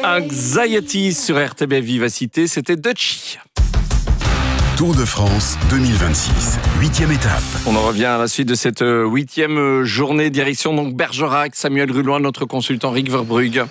Anxiety sur RTB Vivacité, c'était Dutchy. Tour de France 2026, 8e étape. On en revient à la suite de cette 8e journée, direction donc Bergerac. Samuel Ruloin, notre consultant Rick Verbrugge.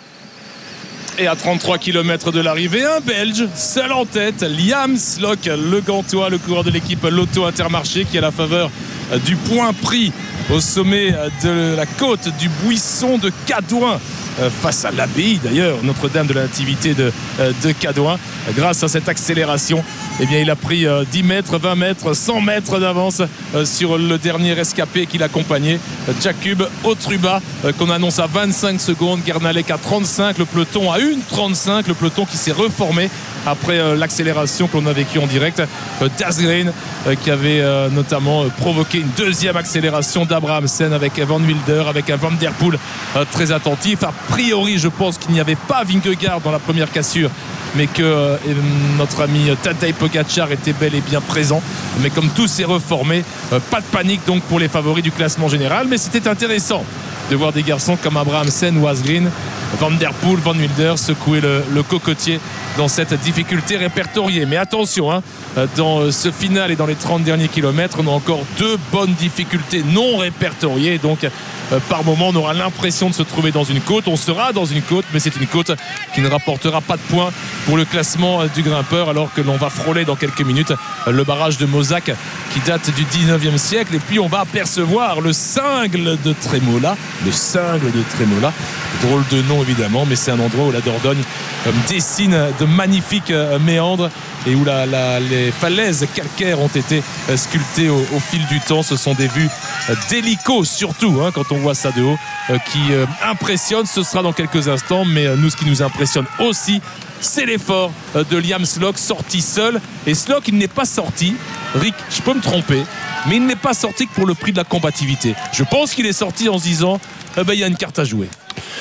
Et à 33 km de l'arrivée, un Belge, seul en tête, Liam Slock, le Gantois, le coureur de l'équipe Lotto Intermarché, qui a la faveur du point pris au sommet de la côte du buisson de Cadouin, face à l'abbaye d'ailleurs, Notre-Dame de la Nativité de Cadouin. Grâce à cette accélération, eh bien, il a pris 10 mètres, 20 mètres, 100 mètres d'avance sur le dernier rescapé qui l'accompagnait, Jakub Otruba, qu'on annonce à 25 secondes, Guernalec à 35, le peloton à 1,35, le peloton qui s'est reformé après l'accélération qu'on a vécue en direct d'Asgreen, qui avait notamment provoqué une deuxième accélération d'Abrahamsen avec Van Wilder, avec un Van Der Poel très attentif. A priori, je pense qu'il n'y avait pas Vingegaard dans la première cassure, mais que notre ami Tadej Pogačar était bel et bien présent. Mais comme tout s'est reformé, pas de panique donc pour les favoris du classement général, mais c'était intéressant de voir des garçons comme Abrahamsen ou Asgreen, Van Der Poel, Van Wilder secouer le cocotier dans cette difficulté répertoriée. Mais attention, dans ce final et dans les 30 derniers kilomètres, on a encore deux bonnes difficultés non répertoriées. Donc par moment, on aura l'impression de se trouver dans une côte. On sera dans une côte, mais c'est une côte qui ne rapportera pas de points pour le classement du grimpeur, alors que l'on va frôler dans quelques minutes le barrage de Mozac qui date du 19e siècle. Et puis on va apercevoir le cingle de Trémola. Le cingle de Trémola, drôle de nom évidemment, mais c'est un endroit où la Dordogne dessine de magnifiques méandres et où les falaises calcaires ont été sculptées au fil du temps. Ce sont des vues d'hélico surtout, quand on voit ça de haut, qui impressionnent. Ce sera dans quelques instants, mais nous, ce qui nous impressionne aussi, c'est l'effort de Liam Slock, sorti seul. Et Slock, il n'est pas sorti, Rick, je peux me tromper, mais il n'est pas sorti que pour le prix de la combativité. Je pense qu'il est sorti en se disant il y a une carte à jouer.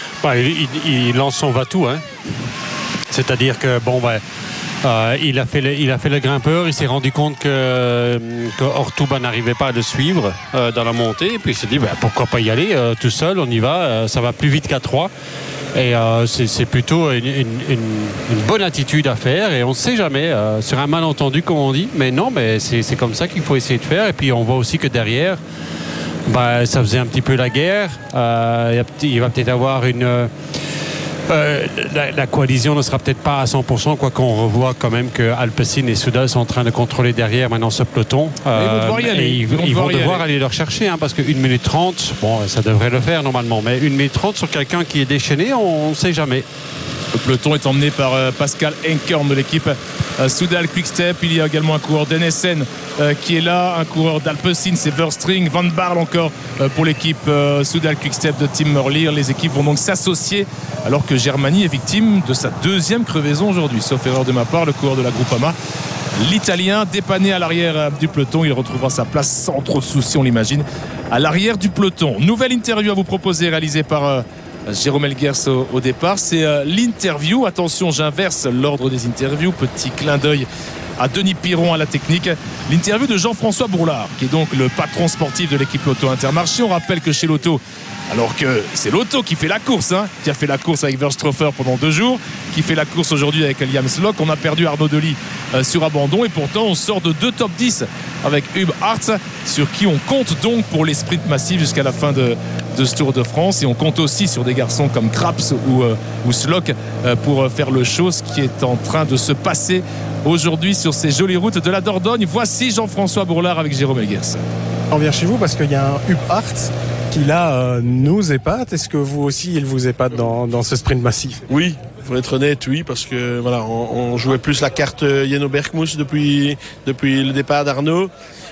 Il lance son va-tout, c'est-à-dire que il a fait le grimpeur. Il s'est rendu compte que Ortuba n'arrivait pas à le suivre dans la montée, et puis il s'est dit pourquoi pas y aller tout seul, on y va, ça va plus vite qu'à 3. Et c'est plutôt une bonne attitude à faire, et on ne sait jamais sur un malentendu comme on dit, mais non, mais c'est comme ça qu'il faut essayer de faire. Et puis on voit aussi que derrière ça faisait un petit peu la guerre. Il va peut-être avoir la coalition ne sera peut-être pas à 100%, quoi qu'on revoit quand même que Alpecin et Soudal sont en train de contrôler derrière maintenant ce peloton. Ils vont devoir aller leur chercher, parce que 1 minute 30, ça devrait le faire normalement, mais 1 minute 30 sur quelqu'un qui est déchaîné, on ne sait jamais. Le peloton est emmené par Pascal Enkorn de l'équipe Soudal Quickstep. Il y a également un coureur d'NSN qui est là, un coureur d'Alpecin, c'est Verstring, Van Barle encore pour l'équipe Soudal Quickstep de Tim Merlier. Les équipes vont donc s'associer, alors que Germany est victime de sa deuxième crevaison aujourd'hui, sauf erreur de ma part. Le coureur de la Groupama, l'Italien, dépanné à l'arrière du peloton, il retrouvera sa place sans trop de soucis, on l'imagine, à l'arrière du peloton. Nouvelle interview à vous proposer, réalisée par Jérôme Elguers au départ. C'est l'interview. Attention, j'inverse l'ordre des interviews. Petit clin d'œil à Denis Piron à la technique. L'interview de Jean-François Bourlard, qui est donc le patron sportif de l'équipe Lotto Intermarché. On rappelle que chez Lotto, alors que c'est Lotto qui fait la course, qui a fait la course avec Verstroffer pendant 2 jours, qui fait la course aujourd'hui avec Liam Slock. On a perdu Arnaud Delis sur abandon, et pourtant on sort de 2 top 10 avec Hub Hartz, sur qui on compte donc pour les sprints massifs jusqu'à la fin de ce Tour de France. Et on compte aussi sur des garçons comme Kraps ou Slock pour faire le show, ce qui est en train de se passer aujourd'hui sur ces jolies routes de la Dordogne. Voici Jean-François Bourlard avec Jérôme Elguers. On vient chez vous parce qu'il y a un Hub Hartz qui là nous épate. Est-ce que vous aussi il vous épate dans ce sprint massif? Oui, pour être honnête, oui, parce que on jouait plus la carte Jeno Bergmoes depuis le départ d'Arnaud.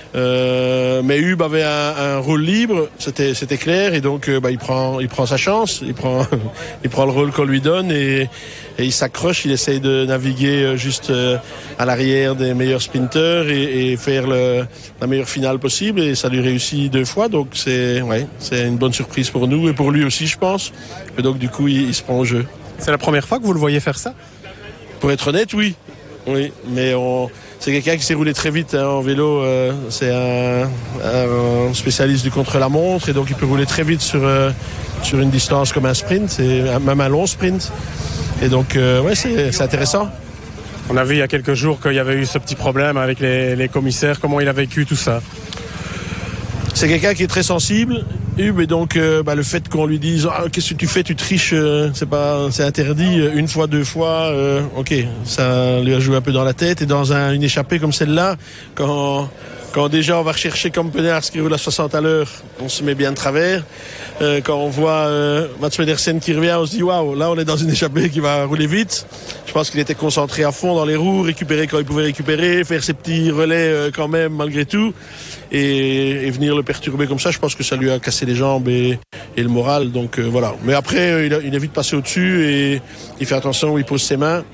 Mais Hub avait un rôle libre, c'était clair, et donc il prend sa chance, il prend le rôle qu'on lui donne, et il s'accroche, il essaye de naviguer juste à l'arrière des meilleurs sprinteurs et faire la meilleure finale possible, et ça lui réussit 2 fois, donc c'est une bonne surprise pour nous et pour lui aussi, je pense. Et donc du coup il se prend au jeu. C'est la première fois que vous le voyez faire ça? Pour être honnête, oui, mais c'est quelqu'un qui s'est roulé très vite en vélo. C'est un spécialiste du contre-la-montre, et donc il peut rouler très vite sur une distance comme un sprint, même un long sprint. Et donc, ouais, c'est intéressant. On a vu il y a quelques jours qu'il y avait eu ce petit problème avec les commissaires. Comment il a vécu tout ça? C'est quelqu'un qui est très sensible, Hub, et donc le fait qu'on lui dise qu'est-ce que tu fais, tu triches, c'est interdit une fois, deux fois, ok, ça lui a joué un peu dans la tête. Et dans une échappée comme celle-là, quand déjà on va rechercher comme Penars qui roule à 60 à l'heure, on se met bien de travers. Quand on voit Mats Pedersen qui revient, on se dit waouh, là on est dans une échappée qui va rouler vite. Je pense qu'il était concentré à fond dans les roues, récupérer quand il pouvait récupérer, faire ses petits relais quand même malgré tout, et venir le perturber comme ça, je pense que ça lui a cassé les jambes et le moral. Donc voilà. Mais après il est vite passé au-dessus et il fait attention où il pose ses mains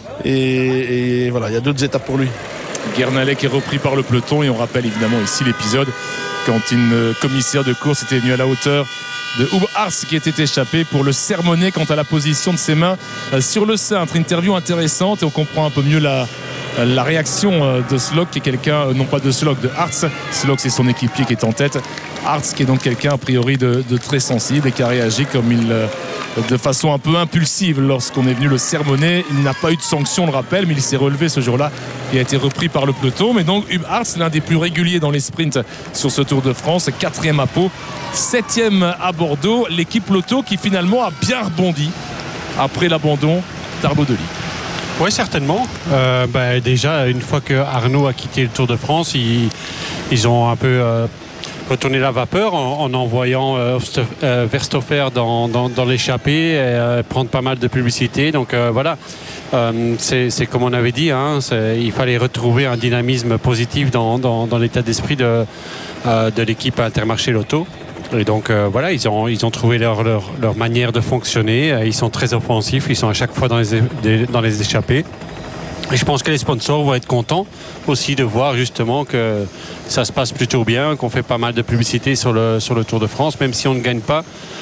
et voilà, il y a d'autres étapes pour lui. Guernalec qui est repris par le peloton, et on rappelle évidemment ici l'épisode quand une commissaire de course était venue à la hauteur de Hub Aerts qui était échappé pour le sermonner quant à la position de ses mains sur le cintre. Interview intéressante et on comprend un peu mieux la réaction de Slock, qui est quelqu'un, non pas de Slock, de Aerts. Slock, c'est son équipier qui est en tête. Aerts qui est donc quelqu'un a priori de très sensible et qui a réagi de façon un peu impulsive lorsqu'on est venu le sermonner. Il n'a pas eu de sanction, on le rappelle, mais il s'est relevé ce jour-là et a été repris par le peloton. Mais donc Hub Aerts, l'un des plus réguliers dans les sprints sur ce Tour de France, 4e à Pau, 7e à Bordeaux. L'équipe Lotto qui finalement a bien rebondi après l'abandon d'Arnaud Delis. Oui, certainement. Déjà, une fois que Arnaud a quitté le Tour de France, ils ont un peu retourné la vapeur en envoyant Verstappen dans l'échappée et prendre pas mal de publicité. Donc voilà, c'est comme on avait dit, il fallait retrouver un dynamisme positif dans l'état d'esprit de l'équipe Intermarché Lotto. Et donc voilà, ils ont trouvé leur manière de fonctionner. Ils sont très offensifs, ils sont à chaque fois dans les échappées. Et je pense que les sponsors vont être contents aussi de voir justement que ça se passe plutôt bien, qu'on fait pas mal de publicité sur le Tour de France. Même si on ne gagne pas,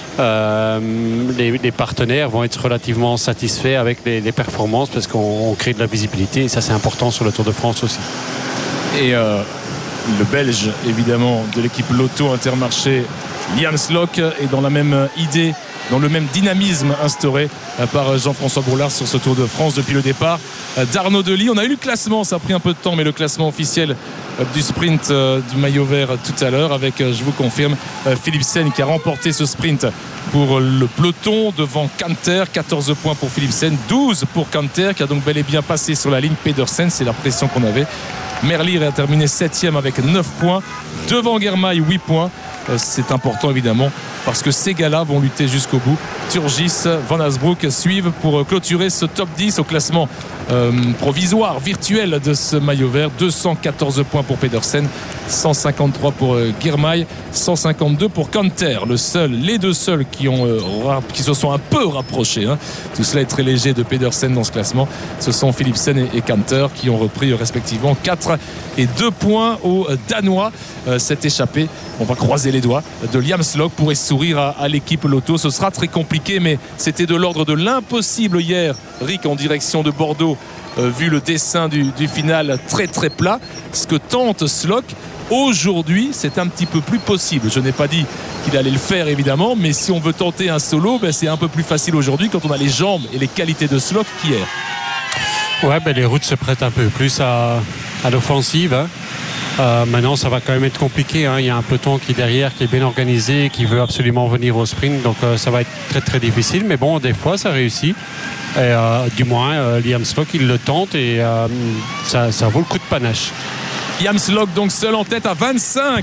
les partenaires vont être relativement satisfaits avec les performances, parce qu'on crée de la visibilité, et ça c'est important sur le Tour de France aussi. Et le Belge évidemment de l'équipe Lotto Intermarché, Liam Slock, est dans la même idée, dans le même dynamisme instauré par Jean-François Bourlard sur ce Tour de France depuis le départ d'Arnaud Delis. On a eu le classement, ça a pris un peu de temps, mais le classement officiel du sprint du maillot vert tout à l'heure, avec, je vous confirme, Philipsen qui a remporté ce sprint pour le peloton devant Kanter. 14 points pour Philipsen, 12 pour Kanter qui a donc bel et bien passé sur la ligne. Pedersen, c'est la pression qu'on avait. Merlier a terminé 7e avec 9 points. Devant Girmay, 8 points. C'est important évidemment parce que ces gars-là vont lutter jusqu'au bout. Turgis, Van Asbroek suivent pour clôturer ce top 10 au classement provisoire, virtuel de ce maillot vert. 214 points pour Pedersen, 153 pour Girmay, 152 pour Kanter. Les deux seuls qui se sont un peu rapprochés, tout cela est très léger, de Pedersen dans ce classement, ce sont Philipsen et Kanter qui ont repris respectivement 4 et 2 points aux Danois. Cette échappée, on va croiser les doigts, de Liam Slock pourrait sourire à l'équipe Lotto. Ce sera très compliqué, mais c'était de l'ordre de l'impossible hier, Rick, en direction de Bordeaux, vu le dessin du final très très plat. Ce que tente Slock aujourd'hui, c'est un petit peu plus possible. Je n'ai pas dit qu'il allait le faire évidemment, mais si on veut tenter un solo, c'est un peu plus facile aujourd'hui quand on a les jambes et les qualités de Slock qu'hier. Ouais, les routes se prêtent un peu plus à l'offensive. Maintenant, ça va quand même être compliqué. Il y a un peloton qui est derrière, qui est bien organisé, qui veut absolument venir au sprint. Donc, ça va être très, très difficile. Mais bon, des fois, ça réussit. Et, du moins, Liam Slock, il le tente et ça vaut le coup de panache. Liam Slock, donc seul en tête à 25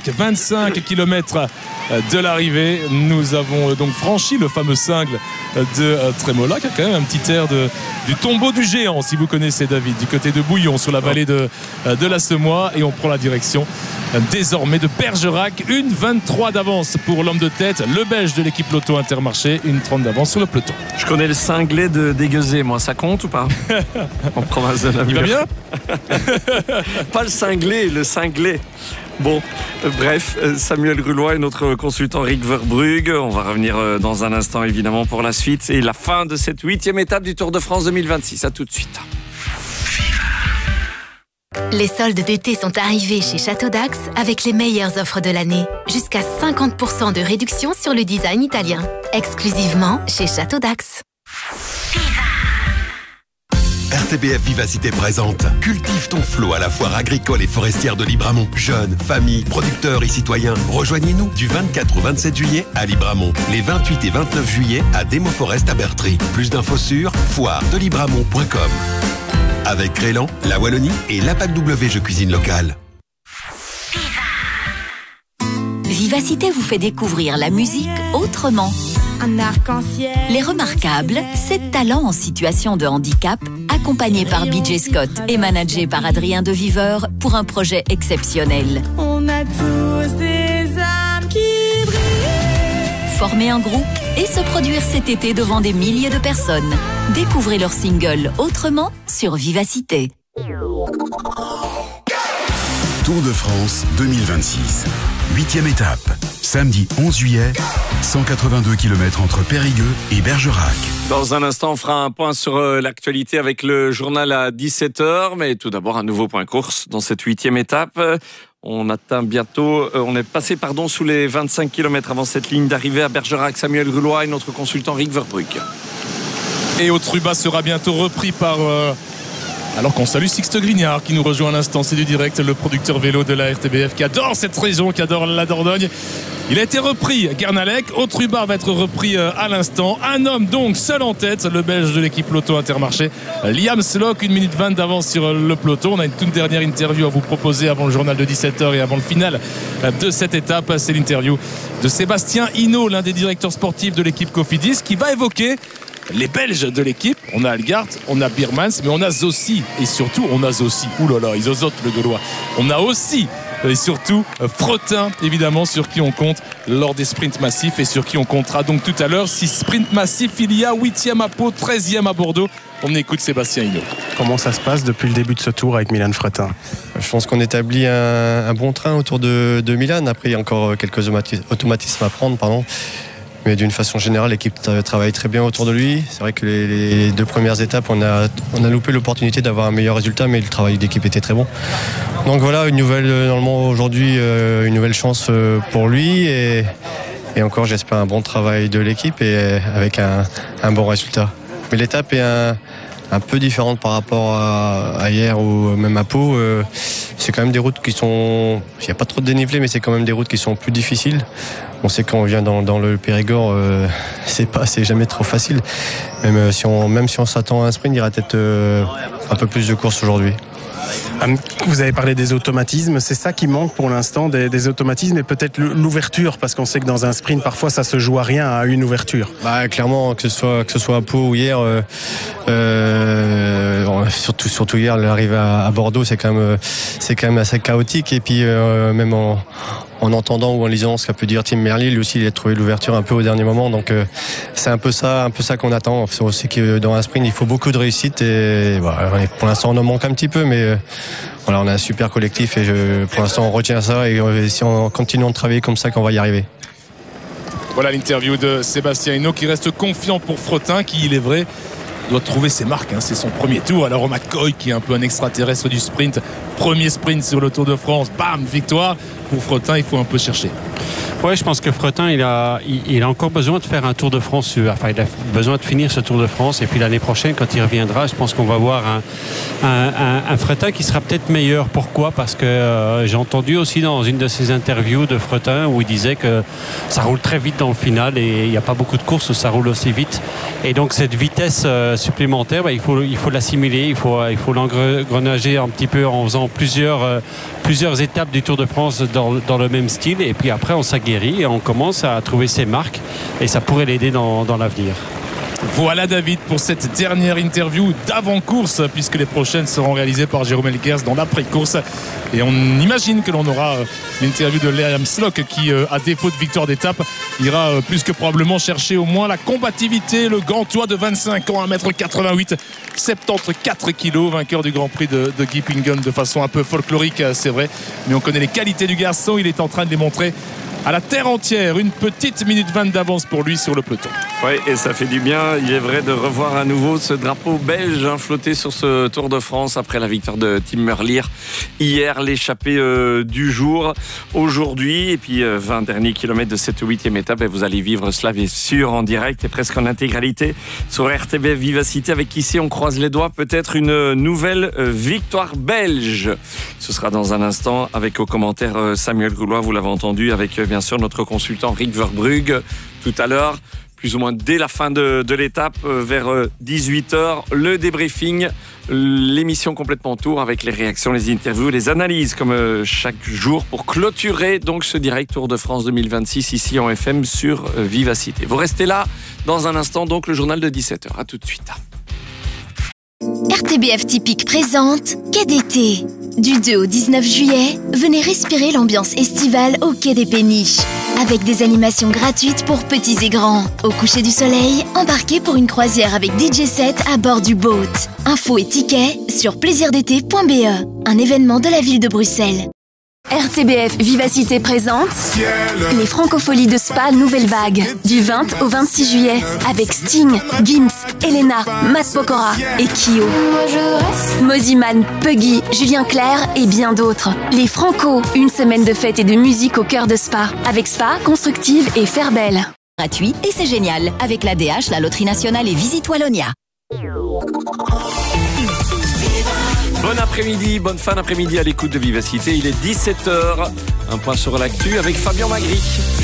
km de l'arrivée. Nous avons donc franchi le fameux cingle de Trémola, qui a quand même un petit air du tombeau du géant, si vous connaissez David, du côté de Bouillon, sur la vallée de la Semois. Et on prend la direction désormais de Bergerac. 1,23 d'avance pour l'homme de tête, le Belge de l'équipe Lotto Intermarché, 1,30 d'avance sur le peloton. Je connais le cinglé de Dégueusé, moi, ça compte ou pas? En province de Namur. Il va bien? Pas le cinglé, le cinglé. Bon, bref, Samuel Grulois et notre consultant Rick Verbrugge. On va revenir dans un instant évidemment pour la suite et la fin de cette 8e étape du Tour de France 2026. À tout de suite. Les soldes d'été sont arrivés chez Château d'Ax avec les meilleures offres de l'année. Jusqu'à 50% de réduction sur le design italien. Exclusivement chez Château d'Ax. RTBF Vivacité présente Cultive ton flot à la foire agricole et forestière de Libramont. Jeunes, familles, producteurs et citoyens, rejoignez-nous du 24 au 27 juillet à Libramont. Les 28 et 29 juillet à Demo Forest à Bertry. Plus d'infos sur foiredelibramont.com. Avec Crélan, la Wallonie et l'APAC W Jeux Cuisine Locale. Vivacité vous fait découvrir la musique autrement. Un arc-en-ciel. Les Remarquables, 7 talents en situation de handicap, accompagnés par BJ Scott et managés par Adrien de Viveur pour un projet exceptionnel. On a tous des âmes qui brillent. Former un groupe et se produire cet été devant des milliers de personnes. Découvrez leur single Autrement sur Vivacité. Tour de France 2026. 8e étape. Samedi 11 juillet, 182 km entre Périgueux et Bergerac. Dans un instant, on fera un point sur l'actualité avec le journal à 17h. Mais tout d'abord, un nouveau point course dans cette 8e étape. On atteint bientôt, on est passé sous les 25 km avant cette ligne d'arrivée à Bergerac. Samuel Grulois et notre consultant Rick Verbrugge. Et Autruba sera bientôt repris par... Alors qu'on salue Sixte Grignard qui nous rejoint à l'instant, c'est du direct, le producteur vélo de la RTBF qui adore cette région, qui adore la Dordogne. Il a été repris, Guernalec, Autruba va être repris à l'instant. Un homme donc seul en tête, le Belge de l'équipe Lotto Intermarché, Liam Slock, 1 minute 20 d'avance sur le peloton. On a une toute dernière interview à vous proposer avant le journal de 17h et avant le final de cette étape. C'est l'interview de Sébastien Hinault, l'un des directeurs sportifs de l'équipe Cofidis, qui va évoquer les Belges de l'équipe. On a Algart, on a Birmans, mais on a Zossi. Et surtout, on a Zossi. Ouh là là, ils osotent le Gaulois. On a aussi, et surtout, Fretin, évidemment, sur qui on compte lors des sprints massifs et sur qui on comptera donc tout à l'heure. Si sprint massif il y a, 8e à Pau, 13e à Bordeaux. On écoute Sébastien Hinault. Comment ça se passe depuis le début de ce tour avec Milan Fretin? Je pense qu'on établit un bon train autour de Milan. Après, il y a encore quelques automatismes à prendre, pardon. Mais d'une façon générale, l'équipe travaille très bien autour de lui. C'est vrai que les 2 premières étapes, on a loupé l'opportunité d'avoir un meilleur résultat, mais le travail d'équipe était très bon. Donc voilà, une nouvelle, normalement aujourd'hui, une nouvelle chance pour lui. Et encore, j'espère un bon travail de l'équipe et avec un bon résultat. Mais l'étape est un peu différente par rapport à hier ou même à Pau. C'est quand même des routes qui sont... Il n'y a pas trop de dénivelé, mais c'est quand même des routes qui sont plus difficiles. On sait quand on vient dans le Périgord, c'est jamais trop facile. Même si on s'attend à un sprint, il y aura peut-être un peu plus de courses aujourd'hui. Vous avez parlé des automatismes, c'est ça qui manque pour l'instant, des automatismes et peut-être l'ouverture, parce qu'on sait que dans un sprint parfois ça se joue à rien, à une ouverture. Clairement, que ce soit à Pau ou hier, surtout hier, l'arrivée à Bordeaux, c'est quand même assez chaotique. Et puis même en entendant ou en lisant ce qu'a pu dire Tim Merlier, lui aussi il a trouvé l'ouverture un peu au dernier moment, donc c'est un peu ça qu'on attend. On sait que dans un sprint il faut beaucoup de réussite et pour l'instant on en manque un petit peu, mais voilà, on a un super collectif et pour l'instant on retient ça et si on continue de travailler comme ça qu'on va y arriver. Voilà l'interview de Sébastien Hinault qui reste confiant pour Fretin, qui il est vrai doit trouver ses marques, c'est son premier tour. Alors McCoy qui est un peu un extraterrestre du sprint, premier sprint sur le Tour de France, bam, victoire. Pour Fretin, il faut un peu chercher. Ouais, je pense que Fretin, il a encore besoin de faire un Tour de France. Enfin, il a besoin de finir ce Tour de France. Et puis l'année prochaine, quand il reviendra, je pense qu'on va voir un Fretin qui sera peut-être meilleur. Pourquoi ? Parce que j'ai entendu aussi dans une de ses interviews de Fretin où il disait que ça roule très vite dans le final et il n'y a pas beaucoup de courses où ça roule aussi vite. Et donc cette vitesse supplémentaire, il faut l'assimiler, il faut l'engrenager un petit peu en faisant plusieurs étapes du Tour de France dans le même style. Et puis après, on s'aguerrit et on commence à trouver ses marques et ça pourrait l'aider dans l'avenir. Voilà David pour cette dernière interview d'avant-course, puisque les prochaines seront réalisées par Jérôme Elguers dans l'après-course. Et on imagine que l'on aura l'interview de Liam Slock qui, à défaut de victoire d'étape, ira plus que probablement chercher au moins la combativité. Le Gantois de 25 ans, 1m88, 74 kg, vainqueur du Grand Prix de Gippingen de façon un peu folklorique, c'est vrai. Mais on connaît les qualités du garçon, il est en train de les montrer à la terre entière. Une petite minute 20 d'avance pour lui sur le peloton. Oui, et ça fait du bien, il est vrai, de revoir à nouveau ce drapeau belge flotter sur ce Tour de France après la victoire de Tim Merlier hier, l'échappée du jour aujourd'hui. Et puis 20 derniers kilomètres de cette 8e étape, et vous allez vivre cela bien sûr en direct et presque en intégralité sur RTBF Vivacité, avec ici on croise les doigts peut-être une nouvelle victoire belge. Ce sera dans un instant avec au commentaire Samuel Groulois, vous l'avez entendu, avec bien sûr notre consultant Rick Verbrugge tout à l'heure. Plus ou moins dès la fin de l'étape, vers 18h, le débriefing, l'émission complètement tour avec les réactions, les interviews, les analyses comme chaque jour pour clôturer donc ce direct Tour de France 2026 ici en FM sur Vivacité. Vous restez là dans un instant, donc le journal de 17h. À tout de suite. RTBF Typique présente Quai d'été. Du 2 au 19 juillet, venez respirer l'ambiance estivale au Quai des Péniches. Avec des animations gratuites pour petits et grands. Au coucher du soleil, embarquez pour une croisière avec DJ set à bord du boat. Infos et tickets sur plaisirdété.be. Un événement de la ville de Bruxelles. RTBF Vivacité présente les Francopholies de Spa Nouvelle Vague du 20 au 26 juillet avec Sting, Gims, Elena, Matt Pokora et Kyo. Moziman, Puggy, Julien Clerc et bien d'autres. Les Franco, une semaine de fête et de musique au cœur de Spa avec Spa, Constructive et Fairbelle. Gratuit et c'est génial avec l'ADH, la Loterie Nationale et Visite Wallonia. Bon après-midi, bonne fin d'après-midi à l'écoute de Vivacité. Il est 17h. Un point sur l'actu avec Fabien Magric.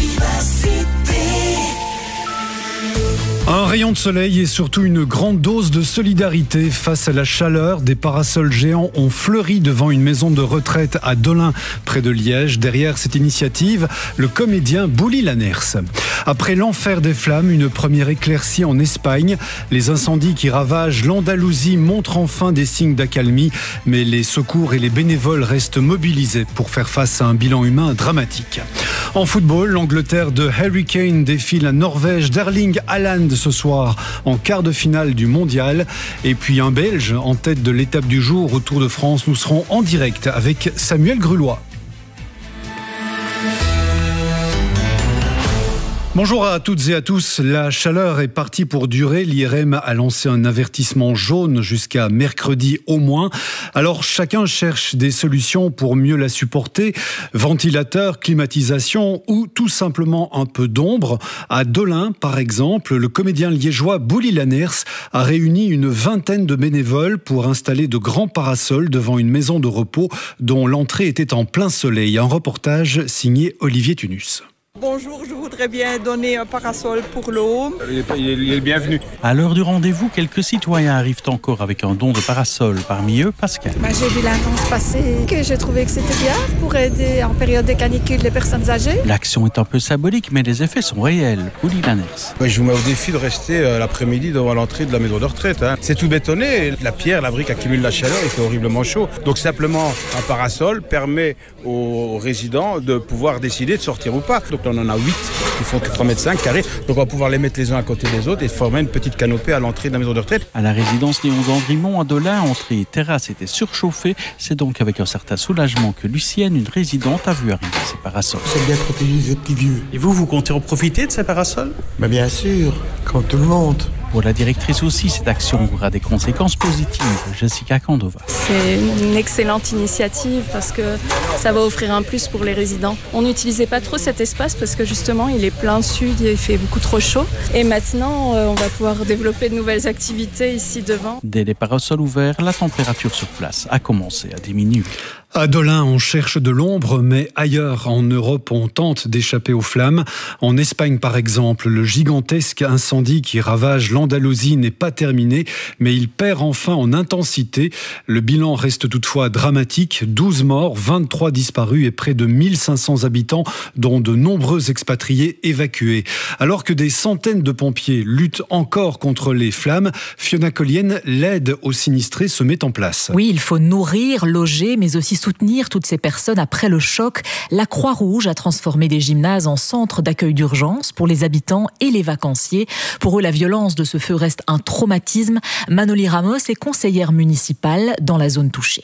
Un rayon de soleil et surtout une grande dose de solidarité face à la chaleur. Des parasols géants ont fleuri devant une maison de retraite à Dolin, près de Liège. Derrière cette initiative, le comédien Bouli Lanners. Après l'enfer des flammes, une première éclaircie en Espagne. Les incendies qui ravagent l'Andalousie montrent enfin des signes d'accalmie, mais les secours et les bénévoles restent mobilisés pour faire face à un bilan humain dramatique. En football, l'Angleterre de Harry Kane défie la Norvège d'Erling Haaland ce soir en quart de finale du mondial. Et puis un Belge en tête de l'étape du jour au Tour de France. Nous serons en direct avec Samuel Groulois. Bonjour à toutes et à tous. La chaleur est partie pour durer. L'IRM a lancé un avertissement jaune jusqu'à mercredi au moins. Alors chacun cherche des solutions pour mieux la supporter. Ventilateur, climatisation ou tout simplement un peu d'ombre. À Dolin, par exemple, le comédien liégeois Bouli Lanners a réuni une vingtaine de bénévoles pour installer de grands parasols devant une maison de repos dont l'entrée était en plein soleil. Un reportage signé Olivier Tunus. Bonjour, je voudrais bien donner un parasol pour l'eau. Il est bienvenu. À l'heure du rendez-vous, quelques citoyens arrivent encore avec un don de parasol. Parmi eux, Pascal. J'ai vu l'intence passer, que j'ai trouvé que c'était bien pour aider en période de canicule les personnes âgées. L'action est un peu symbolique, mais les effets sont réels. Bouli Lanners. Je vous mets au défi de rester l'après-midi devant l'entrée de la maison de retraite. C'est tout bétonné. La pierre, la brique accumule la chaleur, il fait horriblement chaud. Donc simplement, un parasol permet aux résidents de pouvoir décider de sortir ou pas. Donc on en a 8 qui font 4,5 m carrés. Donc on va pouvoir les mettre les uns à côté des autres et former une petite canopée à l'entrée de la maison de retraite. À la résidence Léon d'Andrimont à Dolin, entrée et terrasse étaient surchauffées. C'est donc avec un certain soulagement que Lucienne, une résidente, a vu arriver ces parasols. C'est bien protéger les petits vieux. Et vous comptez en profiter de ces parasols ? Bien sûr, comme tout le monde. Pour la directrice aussi, cette action aura des conséquences positives. Jessica Candova. C'est une excellente initiative parce que ça va offrir un plus pour les résidents. On n'utilisait pas trop cet espace parce que justement il est plein sud, il fait beaucoup trop chaud. Et maintenant on va pouvoir développer de nouvelles activités ici devant. Dès les parasols ouverts, la température sur place a commencé à diminuer. À Dolin, on cherche de l'ombre, mais ailleurs en Europe, on tente d'échapper aux flammes. En Espagne, par exemple, le gigantesque incendie qui ravage l'Andalousie n'est pas terminé, mais il perd enfin en intensité. Le bilan reste toutefois dramatique. 12 morts, 23 disparus et près de 1500 habitants, dont de nombreux expatriés évacués. Alors que des centaines de pompiers luttent encore contre les flammes, Fiona Collienne, l'aide aux sinistrés se met en place. Oui, il faut nourrir, loger, mais aussi soutenir toutes ces personnes après le choc. La Croix-Rouge a transformé des gymnases en centres d'accueil d'urgence pour les habitants et les vacanciers. Pour eux, la violence de ce feu reste un traumatisme. Manoli Ramos est conseillère municipale dans la zone touchée.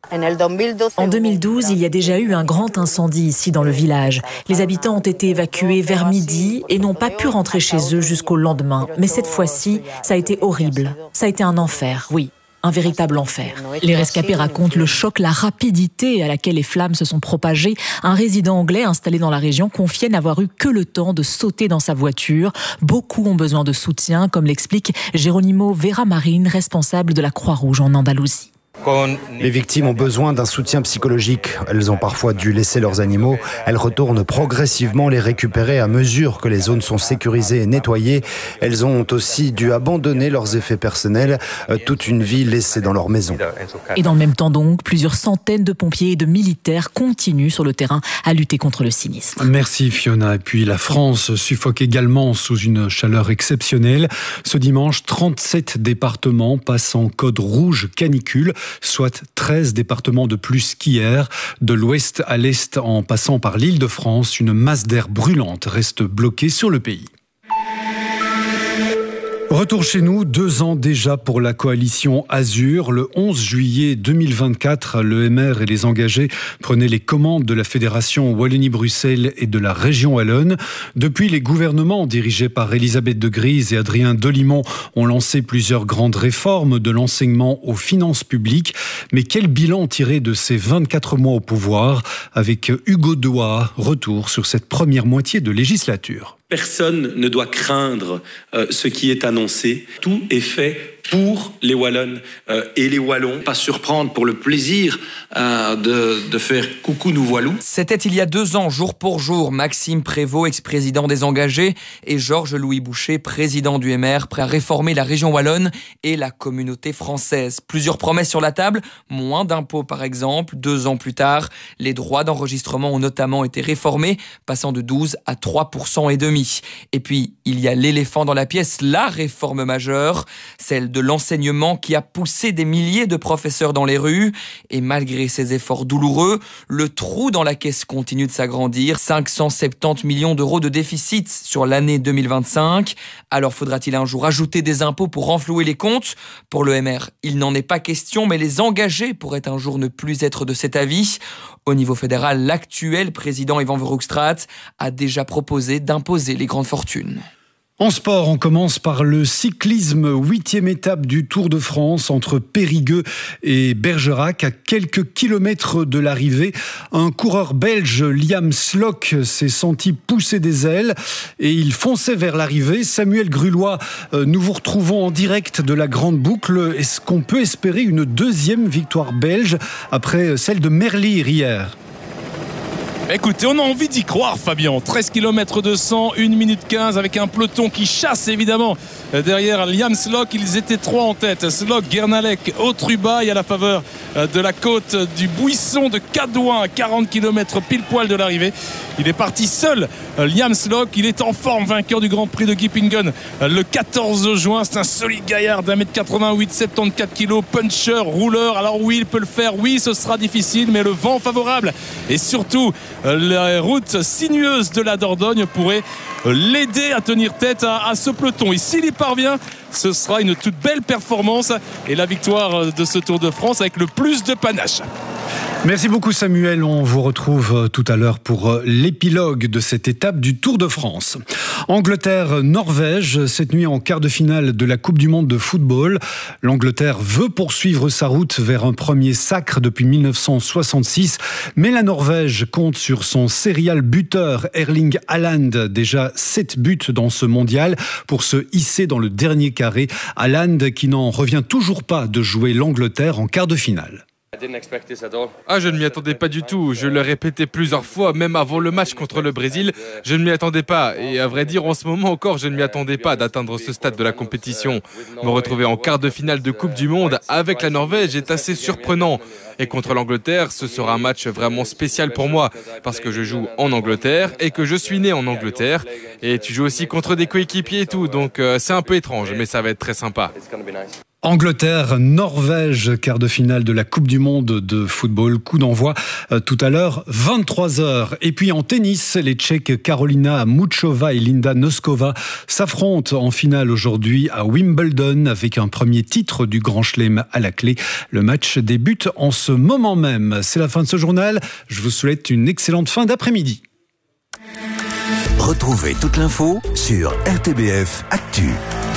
En 2012, il y a déjà eu un grand incendie ici dans le village. Les habitants ont été évacués vers midi et n'ont pas pu rentrer chez eux jusqu'au lendemain. Mais cette fois-ci, ça a été horrible. Ça a été un enfer, oui. Un véritable enfer. Les rescapés racontent le choc, la rapidité à laquelle les flammes se sont propagées. Un résident anglais installé dans la région confie n'avoir eu que le temps de sauter dans sa voiture. Beaucoup ont besoin de soutien, comme l'explique Geronimo Vera Marin, responsable de la Croix-Rouge en Andalousie. Les victimes ont besoin d'un soutien psychologique. Elles ont parfois dû laisser leurs animaux. Elles retournent progressivement les récupérer à mesure que les zones sont sécurisées et nettoyées. Elles ont aussi dû abandonner leurs effets personnels, toute une vie laissée dans leur maison. Et dans le même temps donc, plusieurs centaines de pompiers et de militaires continuent sur le terrain à lutter contre le sinistre. Merci Fiona. Et puis la France suffoque également sous une chaleur exceptionnelle. Ce dimanche, 37 départements passent en code rouge canicule, soit 13 départements de plus qu'hier. De l'ouest à l'est, en passant par l'Île-de-France, une masse d'air brûlante reste bloquée sur le pays. Retour chez nous, 2 ans déjà pour la coalition Azur. Le 11 juillet 2024, le MR et les engagés prenaient les commandes de la Fédération Wallonie-Bruxelles et de la région Wallonne. Depuis, les gouvernements dirigés par Elisabeth de Gries et Adrien Delimont ont lancé plusieurs grandes réformes de l'enseignement aux finances publiques. Mais quel bilan tirer de ces 24 mois au pouvoir? Avec Hugo Doha, retour sur cette première moitié de législature. Personne ne doit craindre ce qui est annoncé. Tout est fait pour les Wallonnes et les Wallons. Pas surprendre pour le plaisir de faire coucou nous voilou. C'était il y a 2 ans, jour pour jour. Maxime Prévost, ex-président des Engagés, et Georges-Louis Boucher, président du MR, prêt à réformer la région Wallonne et la communauté française. Plusieurs promesses sur la table, moins d'impôts par exemple. 2 ans plus tard, les droits d'enregistrement ont notamment été réformés, passant de 12 à 3,5%. Et puis, il y a l'éléphant dans la pièce, la réforme majeure, celle de l'enseignement qui a poussé des milliers de professeurs dans les rues. Et malgré ces efforts douloureux, le trou dans la caisse continue de s'agrandir. 570 millions d'euros de déficit sur l'année 2025. Alors faudra-t-il un jour ajouter des impôts pour renflouer les comptes? Pour le MR, il n'en est pas question, mais les engagés pourraient un jour ne plus être de cet avis. Au niveau fédéral, l'actuel président Ivan Verhofstadt a déjà proposé d'imposer les grandes fortunes. En sport, on commence par le cyclisme, 8e étape du Tour de France entre Périgueux et Bergerac. À quelques kilomètres de l'arrivée, un coureur belge, Liam Slock, s'est senti pousser des ailes et il fonçait vers l'arrivée. Samuel Grulois, nous vous retrouvons en direct de la Grande Boucle. Est-ce qu'on peut espérer une 2e victoire belge après celle de Merlier hier ? Écoutez, on a envie d'y croire, Fabien. 13 km 200, 1 minute 15 avec un peloton qui chasse évidemment derrière Liam Slock. Ils étaient 3 en tête. Slock, Guernalec, Autrubaille à la faveur de la côte du Buisson de Cadouin à 40 km pile poil de l'arrivée. Il est parti seul, Liam Slock. Il est en forme, vainqueur du Grand Prix de Gippingen le 14 juin. C'est un solide gaillard d'1m88, 74 kg, puncher, rouleur. Alors oui, il peut le faire. Oui, ce sera difficile, mais le vent favorable et surtout la route sinueuse de la Dordogne pourrait l'aider à tenir tête à ce peloton. Et s'il y parvient, ce sera une toute belle performance et la victoire de ce Tour de France avec le plus de panache. Merci beaucoup Samuel, on vous retrouve tout à l'heure pour l'épilogue de cette étape du Tour de France. Angleterre-Norvège, cette nuit en quart de finale de la Coupe du Monde de football. L'Angleterre veut poursuivre sa route vers un premier sacre depuis 1966, mais la Norvège compte sur son serial buteur Erling Haaland, déjà 7 buts dans ce mondial, pour se hisser dans le dernier carré. Haaland qui n'en revient toujours pas de jouer l'Angleterre en quart de finale. Je ne m'y attendais pas du tout. Je le répétais plusieurs fois, même avant le match contre le Brésil. Je ne m'y attendais pas. Et à vrai dire, en ce moment encore, je ne m'y attendais pas d'atteindre ce stade de la compétition. Me retrouver en quart de finale de Coupe du Monde avec la Norvège est assez surprenant. Et contre l'Angleterre, ce sera un match vraiment spécial pour moi, parce que je joue en Angleterre et que je suis né en Angleterre. Et tu joues aussi contre des coéquipiers et tout, donc c'est un peu étrange, mais ça va être très sympa. Angleterre, Norvège, quart de finale de la Coupe du Monde de football. Coup d'envoi tout à l'heure, 23h. Et puis en tennis, les Tchèques Karolina Muchova et Linda Noskova s'affrontent en finale aujourd'hui à Wimbledon avec un premier titre du Grand Chelem à la clé. Le match débute en ce moment même. C'est la fin de ce journal. Je vous souhaite une excellente fin d'après-midi. Retrouvez toute l'info sur RTBF Actu.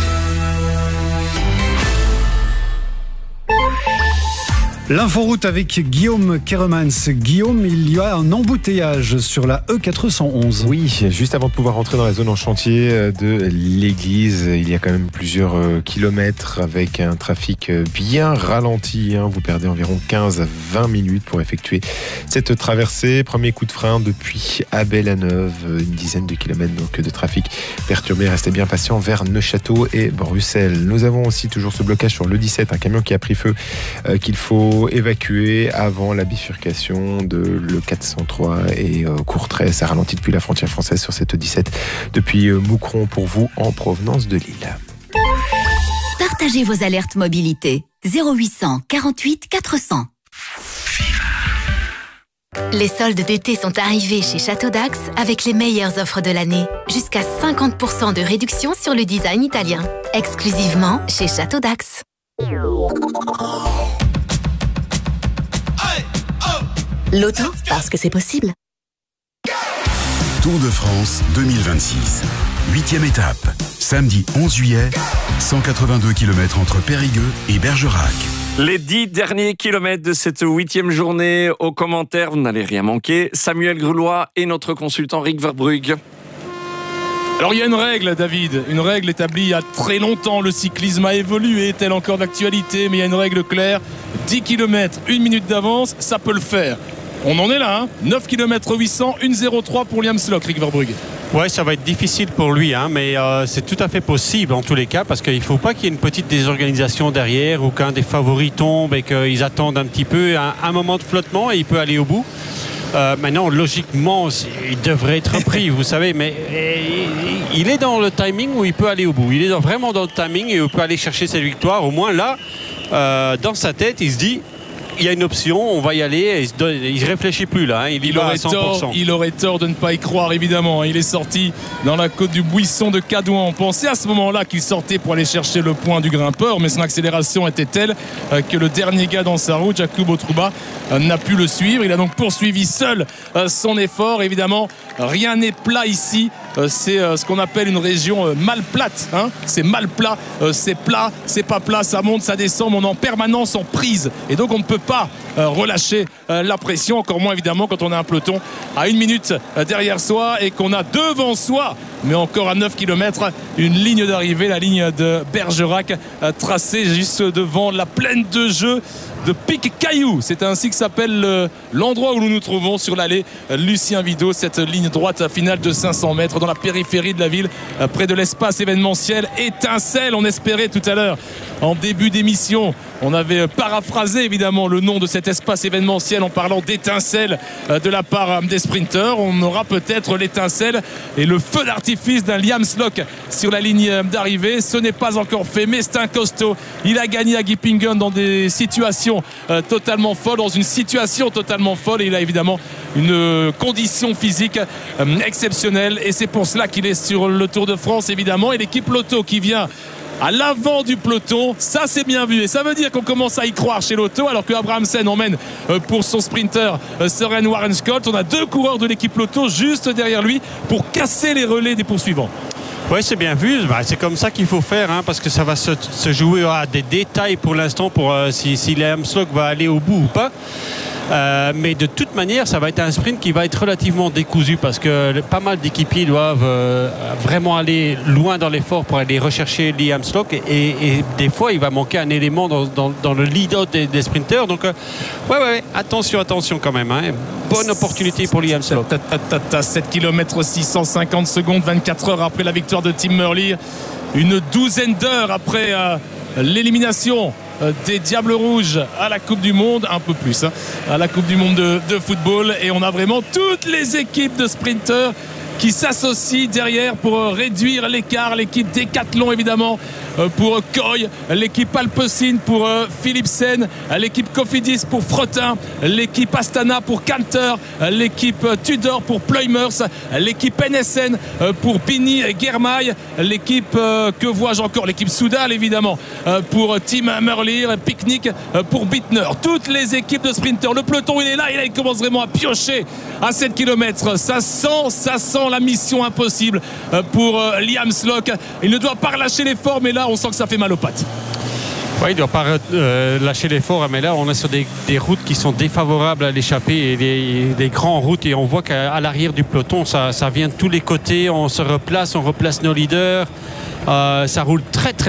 L'inforoute avec Guillaume Keremans. Guillaume, il y a un embouteillage sur la E411. Oui, juste avant de pouvoir rentrer dans la zone en chantier de l'église, il y a quand même plusieurs kilomètres avec un trafic bien ralenti. Vous perdez environ 15 à 20 minutes pour effectuer cette traversée. Premier coup de frein depuis Abel-à-Neuve, une dizaine de kilomètres donc de trafic perturbé. Restez bien patient vers Neuchâteau et Bruxelles. Nous avons aussi toujours ce blocage sur l'E17, un camion qui a pris feu qu'il faut évacué avant la bifurcation de l'E403 et Courtrai. Ça ralentit depuis la frontière française sur cette E17 depuis Moucron pour vous en provenance de Lille. Partagez vos alertes mobilité 0800 48 400. Les soldes d'été sont arrivés chez Château d'Ax avec les meilleures offres de l'année. Jusqu'à 50% de réduction sur le design italien. Exclusivement chez Château d'Ax. L'auto, parce que c'est possible. Tour de France 2026. 8e étape. Samedi 11 juillet, 182 km entre Périgueux et Bergerac. Les 10 derniers kilomètres de cette 8e journée. Aux commentaires, vous n'allez rien manquer. Samuel Grulois et notre consultant Rick Verbrugge. Alors il y a une règle, David, une règle établie il y a très longtemps. Le cyclisme a évolué, est-elle encore d'actualité? Mais il y a une règle claire, 10 km, 1 minute d'avance, ça peut le faire. On en est là, 9 km 800, 1,03 pour Liam Slock, Rick Verbrugge. Ouais, ça va être difficile pour lui, mais c'est tout à fait possible en tous les cas, parce qu'il ne faut pas qu'il y ait une petite désorganisation derrière ou qu'un des favoris tombe et qu'ils attendent un petit peu un moment de flottement et il peut aller au bout. Maintenant, logiquement, il devrait être pris, vous savez, mais il est dans le timing où il peut aller au bout. Il est vraiment dans le timing et il peut aller chercher cette victoire. Au moins là, dans sa tête, il se dit, il y a une option, on va y aller. Il ne réfléchit plus là, il y va à 100%. Il aurait tort de ne pas y croire, évidemment. Il est sorti dans la côte du Buisson de Cadouin. On pensait à ce moment-là qu'il sortait pour aller chercher le point du grimpeur, mais son accélération était telle que le dernier gars dans sa route, Jacobo Trouba, n'a pu le suivre. Il a donc poursuivi seul son effort. Évidemment, rien n'est plat ici. C'est ce qu'on appelle une région mal plate. C'est mal plat, c'est plat, c'est pas plat, ça monte, ça descend, mais on est en permanence en prise. Et donc on ne peut pas relâcher la pression, encore moins évidemment quand on a un peloton à 1 minute derrière soi et qu'on a devant soi, mais encore à 9 km, une ligne d'arrivée, la ligne de Bergerac, tracée juste devant la plaine de jeu de Pic-Caillou. C'est ainsi que s'appelle l'endroit où nous nous trouvons sur l'allée Lucien Vidot, cette ligne droite finale de 500 mètres dans la périphérie de la ville, près de l'espace événementiel Étincelle. On espérait tout à l'heure en début d'émission, on avait paraphrasé évidemment le nom de cet espace événementiel en parlant d'étincelle de la part des sprinteurs. On aura peut-être l'étincelle et le feu d'artifice d'un Liam Slock sur la ligne d'arrivée. Ce n'est pas encore fait, mais c'est un costaud. Il a gagné à Gippingen dans des situations totalement folles, dans une situation totalement folle, et il a évidemment une condition physique exceptionnelle, et c'est pour cela qu'il est sur le Tour de France évidemment. Et l'équipe Lotto qui vient à l'avant du peloton, ça c'est bien vu, et ça veut dire qu'on commence à y croire chez Lotto, alors que Abrahamsen emmène pour son sprinter Søren Warenscott. On a 2 coureurs de l'équipe Lotto juste derrière lui pour casser les relais des poursuivants. Oui, c'est bien vu. C'est comme ça qu'il faut faire, parce que ça va se jouer à des détails pour l'instant pour si Liam Slock va aller au bout ou pas. Mais de toute manière, ça va être un sprint qui va être relativement décousu, parce que pas mal d'équipiers doivent vraiment aller loin dans l'effort pour aller rechercher Liam Slock, et des fois il va manquer un élément dans le lead-out des sprinteurs. Donc ouais, attention quand même, bonne opportunité pour Liam Slock. 7 km 650 secondes, 24 heures après la victoire de Tim Merlier, une douzaine d'heures après l'élimination des Diables Rouges à la Coupe du Monde, un peu plus à la Coupe du Monde de football, et on a vraiment toutes les équipes de sprinteurs qui s'associent derrière pour réduire l'écart. L'équipe Décathlon évidemment pour Coy, l'équipe Alpecin pour Philipsen, l'équipe Cofidis pour Fretin, l'équipe Astana pour Canter, l'équipe Tudor pour Pluimers, l'équipe NSN pour Pini et Germain, l'équipe que vois-je encore, l'équipe Soudal évidemment pour Tim Merlier, Picnic pour Bittner. Toutes les équipes de sprinters, le peloton il est là, il commence vraiment à piocher à 7 km. Ça sent la mission impossible pour Liam Slock. Il ne doit pas relâcher l'effort, mais là on sent que ça fait mal aux pattes. Oui, il ne doit pas lâcher l'effort, mais là on est sur des routes qui sont défavorables à l'échappée, et des grandes routes, et on voit qu'à l'arrière du peloton ça vient de tous les côtés, on se replace, on replace nos leaders, ça roule très très